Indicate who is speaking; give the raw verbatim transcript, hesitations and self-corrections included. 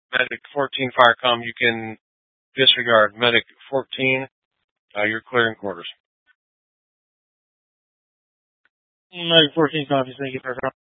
Speaker 1: Medic fourteen Firecom, you can disregard. Medic fourteen, uh, you're clearing quarters.
Speaker 2: Medic fourteen copies, thank you, Firecom.